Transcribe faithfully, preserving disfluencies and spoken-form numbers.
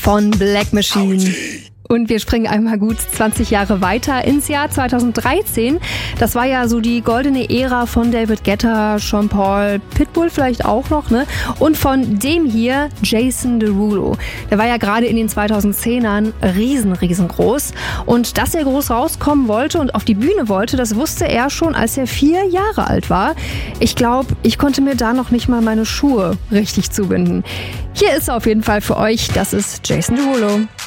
von Black Machine. Und wir springen einmal gut zwanzig Jahre weiter ins Jahr zweitausenddreizehn. Das war ja so die goldene Ära von David Guetta, Sean Paul, Pitbull vielleicht auch noch, ne? Und von dem hier, Jason Derulo. Der war ja gerade in den zweitausendzehnern riesen, riesengroß. Und dass er groß rauskommen wollte und auf die Bühne wollte, das wusste er schon, als er vier Jahre alt war. Ich glaube, ich konnte mir da noch nicht mal meine Schuhe richtig zubinden. Hier ist er auf jeden Fall für euch. Das ist Jason Derulo.